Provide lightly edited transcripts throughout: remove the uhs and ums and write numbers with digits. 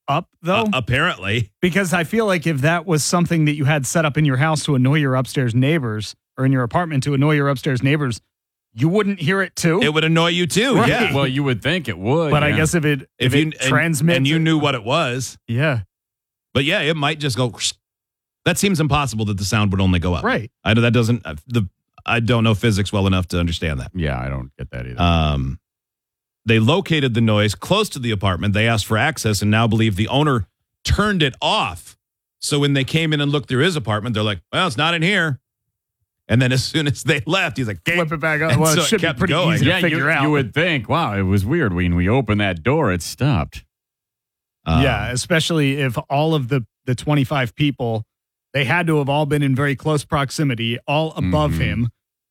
up, though? Apparently. Because I feel like if that was something that you had set up in your house to annoy your upstairs neighbors or in your apartment to annoy your upstairs neighbors, you wouldn't hear it too? It would annoy you too, Right. yeah. Well, you would think it would. But I guess if it transmits... And you knew what it was. Yeah. But yeah, it might just go... That seems impossible that the sound would only go up. Right. I know that doesn't... I don't know physics well enough to understand that. Yeah, I don't get that either. They located the noise close to the apartment. They asked for access and now believe the owner turned it off. So when they came in and looked through his apartment, they're like, well, it's not in here. And then as soon as they left, he's like, flip it back up. And Well, so it should be kept pretty going. easy to figure out. You would think, wow, it was weird. When we opened that door, it stopped. Yeah, especially if all of the 25 people, they had to have all been in very close proximity, all above him.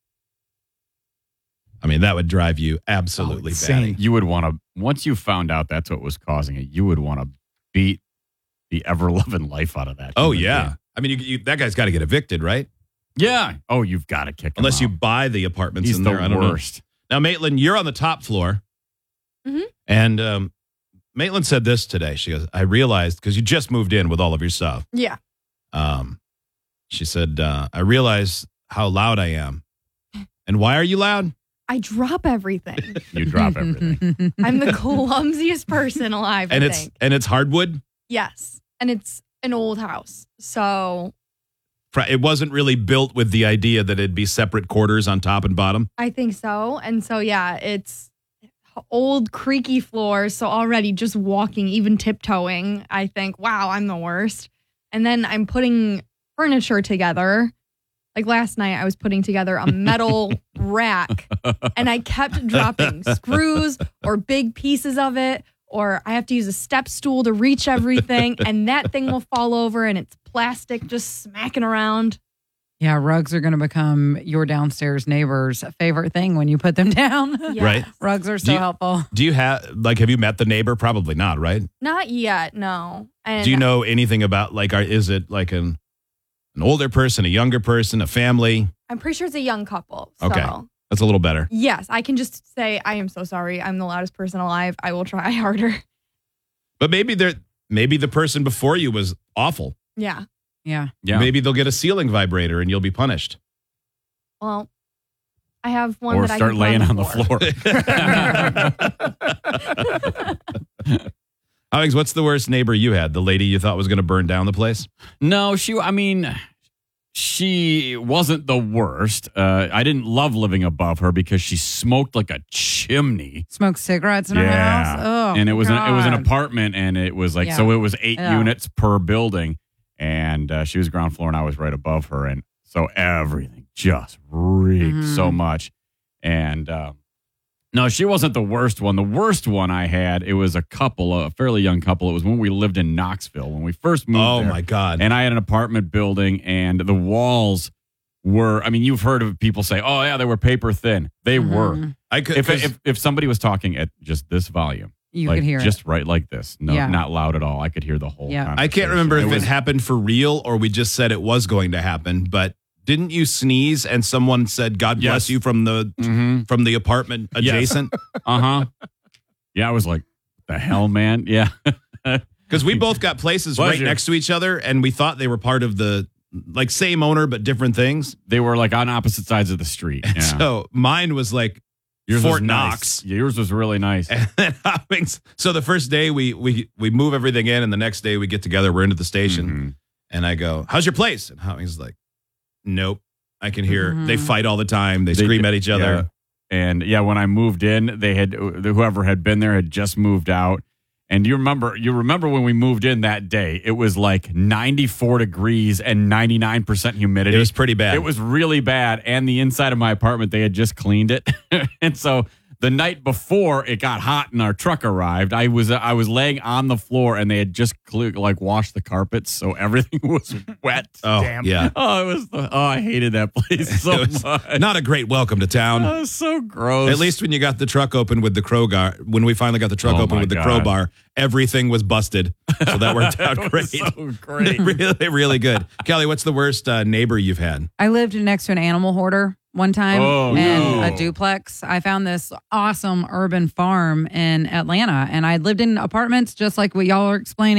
I mean, that would drive you absolutely batty. You would want to, once you found out that's what was causing it, you would want to beat the ever-loving life out of that. Oh, human yeah. being. I mean, that guy's got to get evicted, right? Yeah. Oh, you've got to kick him Unless out. you buy the apartments He's in the there. I don't worst. know. Now, Maitland, you're on the top floor. Mm-hmm. And Maitland said this today. She goes, I realized, because you just moved in with all of your stuff. Yeah. She said, I realize how loud I am. And why are you loud? I drop everything. You drop everything. I'm the clumsiest person alive, And I it's think. and it's hardwood? Yes. And it's an old house. So It wasn't really built with the idea that it'd be separate quarters on top and bottom? I think so. And so, yeah, it's old creaky floors. So already just walking, even tiptoeing, I think, wow, I'm the worst. And then I'm putting furniture together. Like last night, I was putting together a metal rack and I kept dropping screws or big pieces of it, or I have to use a step stool to reach everything and that thing will fall over and it's plastic just smacking around. Yeah, rugs are going to become your downstairs neighbor's favorite thing when you put them down. Yes. Right. Rugs are so helpful. Do you have you met the neighbor? Probably not, right? Not yet, no. And Do you know anything about, is it like an older person, a younger person, a family? I'm pretty sure it's a young couple. So. Okay. That's a little better. Yes, I can just say, I am so sorry. I'm the loudest person alive. I will try harder. But maybe the person before you was awful. Yeah. Yeah. Maybe they'll get a ceiling vibrator and you'll be punished. Well, I have one Or that I start can put laying on the floor. Alex, what's the worst neighbor you had? The lady you thought was going to burn down the place? No, she wasn't the worst. I didn't love living above her because she smoked like a chimney. Smoke cigarettes in her house. Oh, and it was an God. apartment, and it was like so it was 8 units per building, and she was ground floor, and I was right above her, and so everything just reeked so much. And no, she wasn't the worst one. The worst one I had, it was a couple, a fairly young couple. It was when we lived in Knoxville, when we first moved Oh, there. my God. And I had an apartment building, and the walls were, you've heard of people say, oh, yeah, they were paper thin. They were. I could, If somebody was talking at just this volume, You could hear just it. right like this. No, Yeah. not loud at all. I could hear the whole Yeah. I can't remember if it happened for real or we just said it was going to happen, but didn't you sneeze and someone said, God bless Yes. you from the apartment adjacent? Uh-huh. Yeah, I was like, the hell, man? Yeah. Because we both got places Bless right you. next to each other and we thought they were part of the, same owner, but different things. They were like on opposite sides of the street. Yeah. So mine was like Yours Fort was nice. Knox. Yeah, yours was really nice. And then so the first day we move everything in, and the next day we get together. We're into the station, and I go, "How's your place?" And Howie's like, "Nope, I can hear." They fight all the time. They scream at each other. Yeah. And yeah, when I moved in, they had whoever had been there had just moved out. And you remember when we moved in that day, it was like 94 degrees and 99% humidity. It was pretty bad. It was really bad. And the inside of my apartment, they had just cleaned it. And so the night before it got hot and our truck arrived, I was laying on the floor and they had just washed the carpets, so everything was wet. Oh, Damn. yeah. I hated that place so It was much. not a great welcome to town. That was so gross. At least when you got the truck open with the crowbar, when we finally got the truck open my with the God. crowbar, everything was busted. So that worked out That great. was so great. Really, really good. Kelly, what's the worst neighbor you've had? I lived next to an animal hoarder one time Oh, in no. a duplex. I found this awesome urban farm in Atlanta, and I lived in apartments just like what y'all are explaining.